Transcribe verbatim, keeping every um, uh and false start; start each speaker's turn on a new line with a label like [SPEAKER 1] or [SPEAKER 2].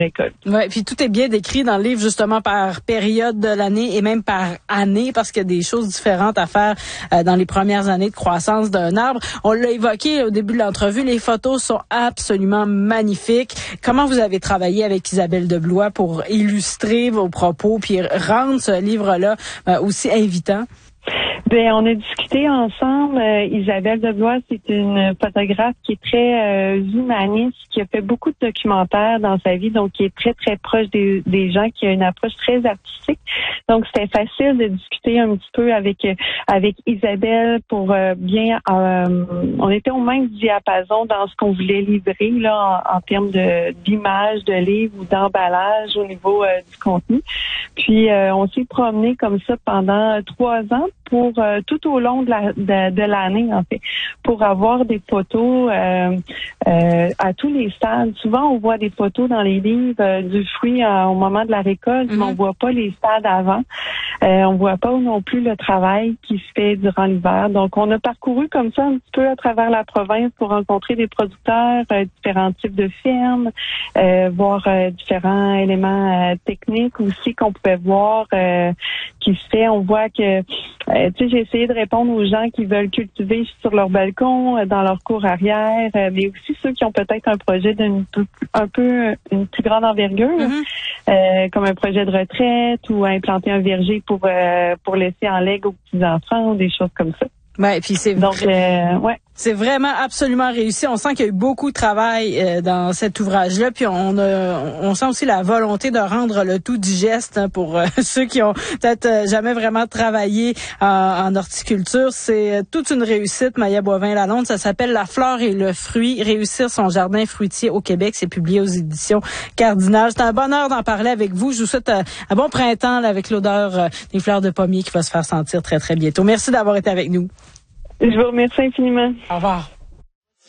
[SPEAKER 1] récolte.
[SPEAKER 2] Ouais, puis tout est bien décrit dans le livre, justement, par période de l'année et même par année, parce qu'il y a des choses différentes à faire euh, dans les premières années de croissance d'un arbre. On l'a évoqué au début de l'entrevue, les photos sont absolument magnifiques. Comment vous avez travaillé avec Isabelle Deblois pour illustrer vos propos puis rendre ce livre-là euh, aussi invitant?
[SPEAKER 1] Ben, on a discuté ensemble. Euh, Isabelle Deblois, c'est une photographe qui est très euh, humaniste, qui a fait beaucoup de documentaires dans sa vie, donc qui est très, très proche des, des gens, qui a une approche très artistique. Donc, c'était facile de discuter un petit peu avec avec Isabelle pour euh, bien... Euh, on était au même diapason dans ce qu'on voulait livrer là en, en termes de d'image, de livre ou d'emballage au niveau euh, du contenu. Puis, euh, on s'est promené comme ça pendant trois ans pour euh, tout au long de la de, de l'année, en fait, pour avoir des photos euh, euh, à tous les stades. Souvent, on voit des photos dans les livres euh, du fruit euh, au moment de la récolte, mm-hmm. mais on voit pas les stades avant. Euh, on voit pas non plus le travail qui se fait durant l'hiver. Donc, on a parcouru comme ça un petit peu à travers la province pour rencontrer des producteurs, euh, différents types de fermes, euh, voir euh, différents éléments euh, techniques aussi qu'on pouvait voir euh, qui se fait. On voit que, euh, tu sais, j'ai essayé de répondre aux gens qui veulent cultiver sur leur balcon, euh, dans leur cour arrière, euh, mais aussi ceux qui ont peut-être un projet d'une un peu une plus grande envergure, mm-hmm. euh, comme un projet de retraite ou implanter un verger pour euh, pour laisser en legs aux petits-enfants ou des choses comme ça.
[SPEAKER 2] Ouais, et puis c'est
[SPEAKER 1] donc
[SPEAKER 2] vrai,
[SPEAKER 1] euh, ouais.
[SPEAKER 2] C'est vraiment absolument réussi. On sent qu'il y a eu beaucoup de travail euh, dans cet ouvrage-là, puis on a, on sent aussi la volonté de rendre le tout digeste hein, pour euh, ceux qui ont peut-être euh, jamais vraiment travaillé en, en horticulture. C'est toute une réussite, Maya Boivin-Lalonde. Ça s'appelle La fleur et le fruit, réussir son jardin fruitier au Québec. C'est publié aux éditions Cardinal. C'est un bonheur d'en parler avec vous. Je vous souhaite un, un bon printemps là, avec l'odeur euh, des fleurs de pommier qui va se faire sentir très, très bientôt. Merci d'avoir été avec nous.
[SPEAKER 1] Je vous remercie infiniment.
[SPEAKER 2] Au revoir.